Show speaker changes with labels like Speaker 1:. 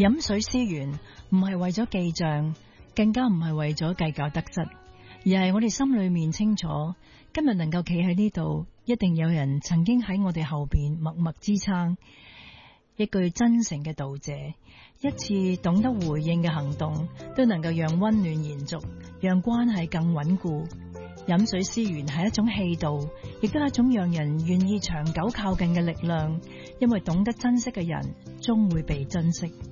Speaker 1: 飲水思源唔係為咗記賬，更加唔係為咗計較得失，而係我哋心裏面清楚，今日能夠企喺呢度，一定有人曾經喺我哋後邊默默支撐。一句真誠嘅道謝，一次懂得回應嘅行動，都能夠讓溫暖延續，讓關係更穩固。飲水思源係一種氣度，亦都係一種讓人願意長久靠近嘅力量，因為懂得珍惜嘅人終會被珍惜。